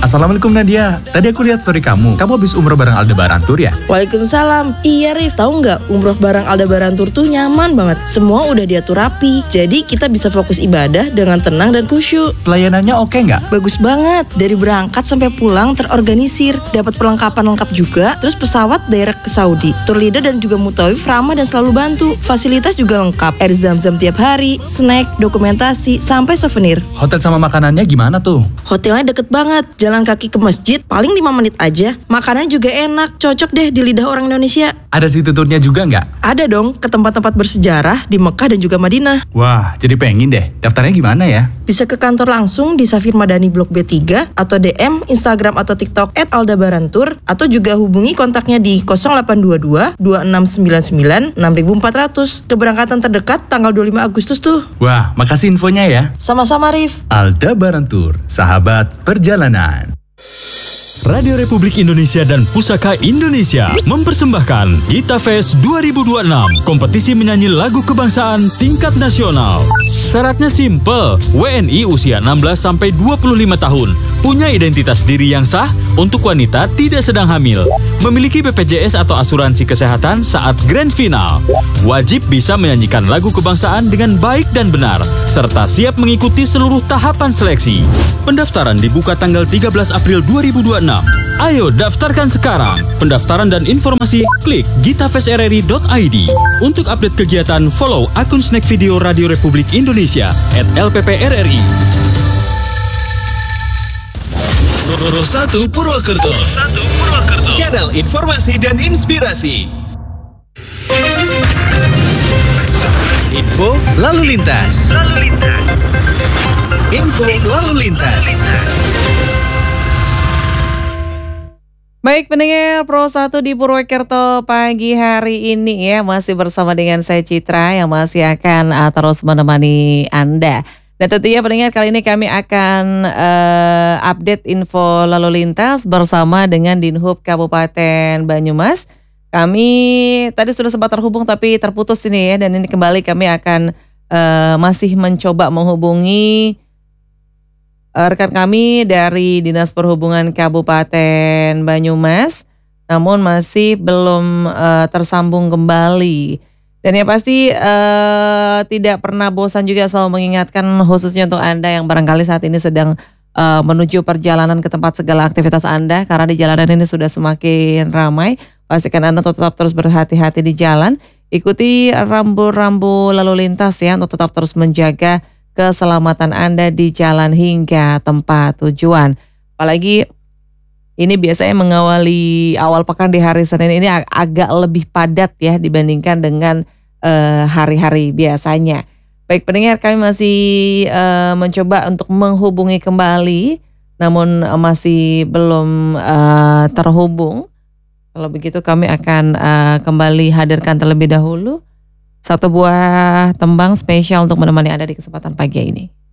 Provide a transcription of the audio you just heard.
Assalamualaikum Nadia, tadi aku lihat story kamu habis umroh bareng Aldebaran Tour ya? Waalaikumsalam. Iya Rif, tahu nggak umroh bareng Aldebaran Tour tuh nyaman banget. Semua udah diatur rapi, jadi kita bisa fokus ibadah dengan tenang dan khusyuk. Pelayanannya oke nggak? Bagus banget, dari berangkat sampai pulang terorganisir. Dapat perlengkapan lengkap juga, terus pesawat direct ke Saudi. Tour leader dan juga mutawif ramah dan selalu bantu. Fasilitas juga lengkap, air zam-zam tiap hari, snack, dokumentasi, sampai souvenir. Hotel sama makanannya gimana tuh? Hotelnya deket banget, jalan kaki ke masjid paling 5 menit aja. Makanannya juga enak, cocok deh di lidah orang Indonesia. Ada city tournya juga nggak? Ada dong, ke tempat-tempat bersejarah di Mekah dan juga Madinah. Wah, jadi pengen deh. Daftarnya gimana ya? Bisa ke kantor langsung di Safir Madani Blok B3 atau DM Instagram atau TikTok @aldebarantour atau juga hubungi kontaknya di 0822 2699 6400. Keberangkatan terdekat tanggal 25 Agustus tuh. Wah, makasih infonya ya. Sama-sama Rif. Aldebaran Tour, sahabat perjalanan. Radio Republik Indonesia dan Pusaka Indonesia mempersembahkan Gita Fest 2026, kompetisi menyanyi lagu kebangsaan tingkat nasional. Syaratnya simple, WNI usia 16-25 tahun, punya identitas diri yang sah, untuk wanita tidak sedang hamil, memiliki BPJS atau asuransi kesehatan saat grand final, wajib bisa menyanyikan lagu kebangsaan dengan baik dan benar, serta siap mengikuti seluruh tahapan seleksi. Pendaftaran dibuka tanggal 13 April 2026. Ayo daftarkan sekarang. Pendaftaran dan informasi klik gitafestrri.id. Untuk update kegiatan, follow akun Snack Video Radio Republik Indonesia @LPPRRI. Nomor 1 Purwokerto. Kanal informasi dan inspirasi. Info lalu lintas. Info lalu lintas. Baik pendengar Pro 1 di Purwokerto pagi hari ini ya, masih bersama dengan saya Citra yang masih akan terus menemani Anda. Dan tentunya pendengar kali ini kami akan update info lalu lintas bersama dengan Dinhub Kabupaten Banyumas. Kami tadi sudah sempat terhubung tapi terputus ini ya, dan ini kembali kami akan masih mencoba menghubungi rekan kami dari Dinas Perhubungan Kabupaten Banyumas, namun masih belum tersambung kembali. Dan yang pasti tidak pernah bosan juga selalu mengingatkan khususnya untuk Anda yang barangkali saat ini sedang menuju perjalanan ke tempat segala aktivitas Anda, karena di jalanan ini sudah semakin ramai. Pastikan Anda tetap terus berhati-hati di jalan, ikuti rambu-rambu lalu lintas ya untuk tetap terus menjaga keselamatan Anda di jalan hingga tempat tujuan. Apalagi ini biasanya mengawali awal pekan di hari Senin ini agak lebih padat ya dibandingkan dengan hari-hari biasanya. Baik pendengar, kami masih mencoba untuk menghubungi kembali, namun masih belum terhubung. Kalau begitu kami akan kembali hadirkan terlebih dahulu satu buah tembang spesial untuk menemani Anda di kesempatan pagi ini.